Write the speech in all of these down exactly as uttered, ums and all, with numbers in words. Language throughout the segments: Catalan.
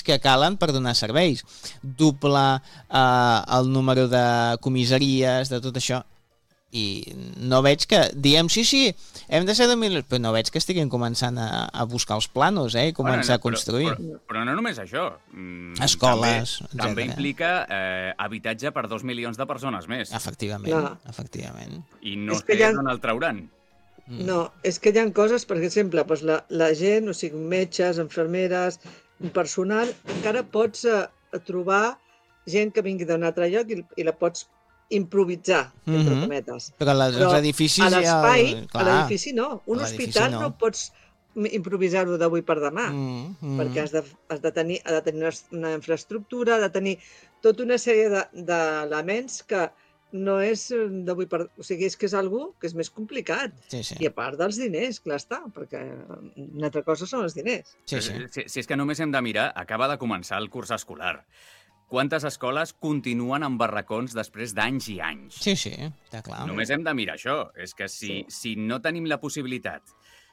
que calen per donar serveis. Doblar eh, el número de comissaries, de tot això. I no veig que, diem, sí, sí, hem de ser de milions, però no veig que estiguin començant a, a buscar els planos, eh, i començar bueno, no, a construir. Però, però, però no només això. Mm, Escoles, també, també implica eh, habitatge per dos milions de persones més. Efectivament, no. efectivament. I no sé ha... d'on el trauran. Mm. No, és que hi ha coses, per exemple, doncs la, la gent, o sigui, metges, infermeres, personal, encara pots eh, trobar gent que vingui d'un altre lloc i, i la pots improvisar, entre mm-hmm. cometes. Però, les, Però els edificis a l'espai, ja... a l'edifici no. Un hospital no. no pots improvisar-ho d'avui per demà, mm-hmm. perquè has de, has de tenir, ha de tenir una, una infraestructura, ha de tenir tota una sèrie d'elements de, que no és d'avui per... O sigui, és que és algú que és més complicat. Sí, sí. I a part dels diners, clar està, perquè una altra cosa són els diners. Sí, sí. Si, si és que només hem de mirar, acaba de començar el curs escolar. Quantes escoles continuen en barracons després d'anys i anys? Sí, sí, està clar. Només hem de mirar això. És que si, sí. si no tenim la possibilitat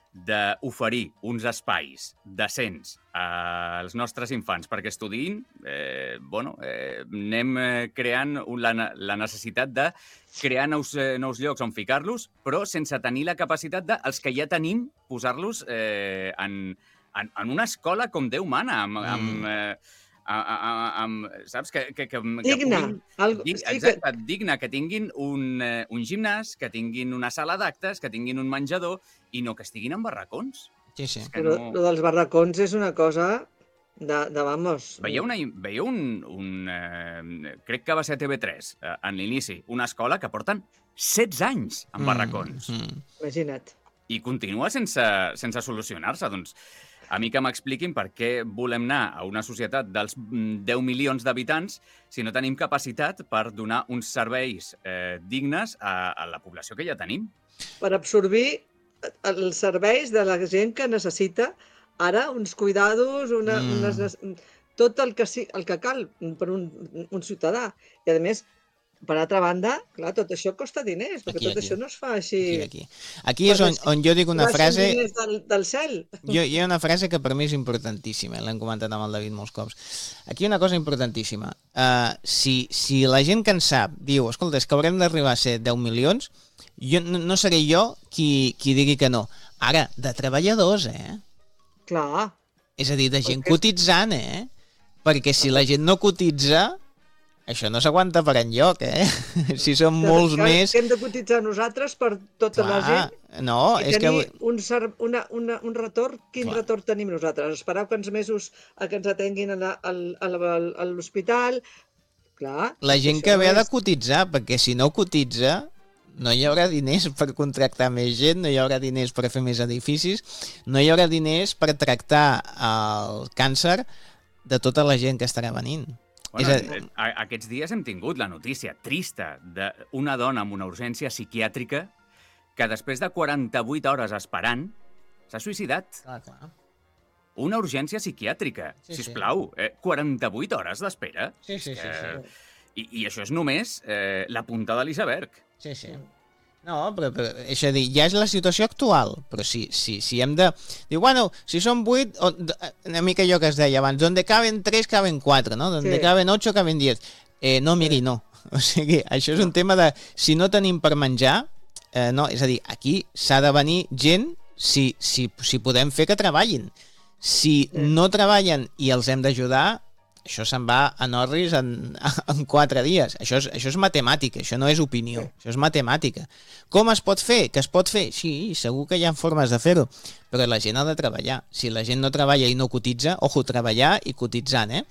d'oferir uns espais decents als nostres infants perquè estudiïn, eh, bueno, eh, anem creant la, la necessitat de crear nous, eh, nous llocs on ficar-los, però sense tenir la capacitat de, els que ja tenim, posar-los eh, en, en, en una escola com Déu mana, amb... Mm. amb eh, A, a, a, amb, saps? Que, que, que, digna. Que puguin, Algo, dig, exacte, que... digna, que tinguin un, uh, un gimnàs, que tinguin una sala d'actes, que tinguin un menjador i no que estiguin en barracons. Sí, sí. Però no... lo dels barracons és una cosa de, de vamos... Veieu, una, veieu un... un uh, crec que va ser T V tres, uh, en l'inici, una escola que porten setze anys en barracons. Mm, mm. Imagina't. I continua sense, sense solucionar-se, doncs... A mi que m'expliquin per què volem anar a una societat dels deu milions d'habitants si no tenim capacitat per donar uns serveis eh, dignes a, a la població que ja tenim. Per absorbir els serveis de la gent que necessita ara uns cuidados, una, mm. unes, tot el que, el que cal per un, un ciutadà. I a més, per altra banda, clar, tot això costa diners, perquè aquí, tot aquí. Això no es fa així... Aquí, aquí. aquí és on, on jo dic una frase... Del, del cel. Jo, hi ha una frase que per mi és importantíssima, l'hem comentat amb el David molts cops. Aquí una cosa importantíssima. Uh, si, si la gent que en sap diu, escolta, és que haurem d'arribar a ser deu milions, jo, no, no seré jo qui, qui digui que no. Ara, de treballadors, eh? Clar. És a dir, de gent perquè... cotitzant, eh? Perquè si la gent no cotitza... Això no s'aguanta per enlloc, eh? Si són que, molts que, més... Que hem de cotitzar nosaltres per tota Clar, la gent no, i és tenir que... un, una, una, un retorn. Quin Clar. retorn tenim nosaltres? Esperar quants mesos a que ens atenguin a l'hospital? Clar. La gent que ve ha de cotitzar, perquè si no cotitza no hi haurà diners per contractar més gent, no hi haurà diners per fer més edificis, no hi haurà diners per tractar el càncer de tota la gent que estarà venint. Bueno, a... Aquests dies hem tingut la notícia trista d'una dona amb una urgència psiquiàtrica que després de quaranta-vuit hores esperant s'ha suïcidat. Clar, clar. Una urgència psiquiàtrica, sí, sisplau. Sí. Eh, quaranta-vuit hores d'espera. Sí, sí, sí. sí. I, I això és només eh, la punta de l'iceberg. Sí, sí. No, però, però és a dir, ja és la situació actual, però si, si, si hem de... Diu, bueno, si són vuit, o, una mica allò que es deia abans, donde caben tres, caben quatre, no? Donde sí. caben ocho, caben diez. Eh, no, miri, no. O sigui, això és un tema de... Si no tenim per menjar, eh, no, és a dir, aquí s'ha de venir gent si, si, si podem fer que treballin. Si sí. no treballen i els hem d'ajudar, això se'n va a Norris en, en quatre dies. Això és, això és matemàtica, això no és opinió, això és matemàtica. Com es pot fer? Que es pot fer? Sí, segur que hi ha formes de fer-ho, però la gent ha de treballar. Si la gent no treballa i no cotitza, ojo, treballar i cotitzant, eh?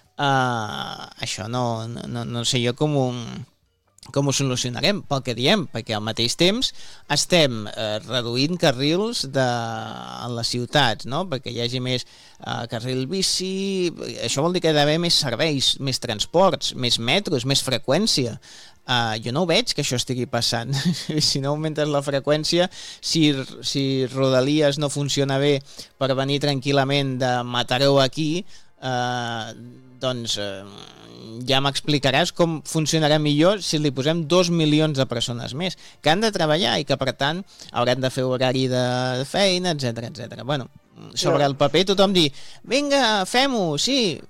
Uh, això no, no, no sé jo com ho, com ho solucionarem, pel que diem, perquè al mateix temps estem eh, reduint carrils de, en les ciutats, no? Perquè hi hagi més eh, carril bici, això vol dir que hi ha d'haver més serveis, més transports, més metros, més freqüència. Uh, jo no ho veig que això estigui passant. Si no augmentes la freqüència, si, si Rodalies no funciona bé per venir tranquil·lament de Mataró aquí, uh, doncs uh, ja m'explicaràs com funcionarà millor si li posem dos milions de persones més, que han de treballar i que, per tant, hauran de fer horari de feina, etcètera, etcètera. Bueno, sobre el paper tothom dir, vinga, fem-ho, sí,